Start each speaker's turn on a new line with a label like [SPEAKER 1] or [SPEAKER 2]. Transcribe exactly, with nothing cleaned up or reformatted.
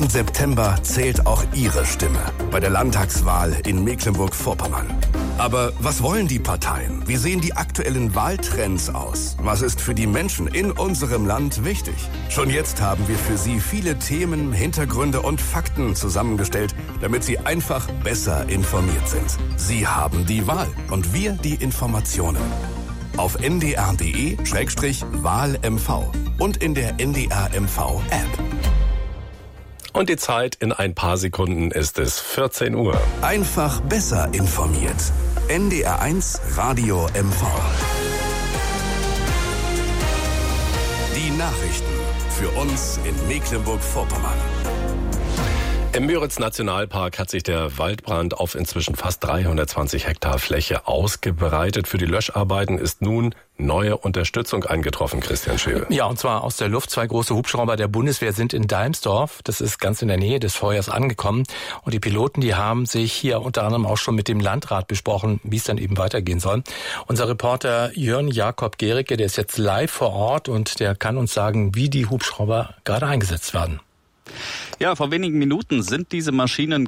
[SPEAKER 1] Im September zählt auch Ihre Stimme bei der Landtagswahl in Mecklenburg-Vorpommern. Aber was wollen die Parteien? Wie sehen die aktuellen Wahltrends aus? Was ist für die Menschen in unserem Land wichtig? Schon jetzt haben wir für Sie viele Themen, Hintergründe und Fakten zusammengestellt, damit Sie einfach besser informiert sind. Sie haben die Wahl und wir die Informationen. Auf n d r punkt d e Schrägstrich Wahl M V und in der N D R M V App.
[SPEAKER 2] Und die Zeit in ein paar Sekunden ist es vierzehn Uhr.
[SPEAKER 1] Einfach besser informiert. N D R eins Radio M V. Die Nachrichten für uns in Mecklenburg-Vorpommern.
[SPEAKER 2] Im Müritz-Nationalpark hat sich der Waldbrand auf inzwischen fast dreihundertzwanzig Hektar Fläche ausgebreitet. Für die Löscharbeiten ist nun neue Unterstützung eingetroffen, Christian Scheel.
[SPEAKER 3] Ja, und zwar aus der Luft. Zwei große Hubschrauber der Bundeswehr sind in Dalmsdorf, das ist ganz in der Nähe des Feuers, angekommen. Und die Piloten, die haben sich hier unter anderem auch schon mit dem Landrat besprochen, wie es dann eben weitergehen soll. Unser Reporter Jörn Jakob Gericke, der ist jetzt live vor Ort und der kann uns sagen, wie die Hubschrauber gerade eingesetzt werden.
[SPEAKER 4] Ja, vor wenigen Minuten sind diese Maschinen